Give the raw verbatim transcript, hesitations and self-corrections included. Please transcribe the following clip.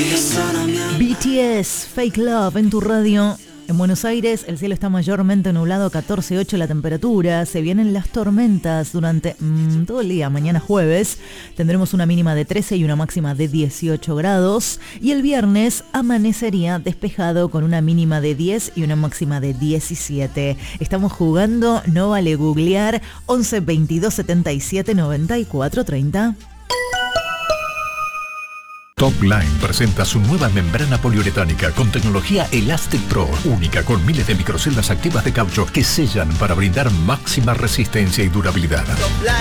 B T S, Fake Love en tu radio. En Buenos Aires el cielo está mayormente nublado, catorce coma ocho la temperatura. Se vienen las tormentas durante mmm, todo el día. Mañana jueves tendremos una mínima de trece y una máxima de dieciocho grados. Y el viernes amanecería despejado con una mínima de diez y una máxima de diecisiete. Estamos jugando, no vale googlear. once veintidós setenta y siete noventa y cuatro treinta. Topline presenta su nueva membrana poliuretánica con tecnología Elastic Pro, única con miles de microceldas activas de caucho que sellan para brindar máxima resistencia y durabilidad.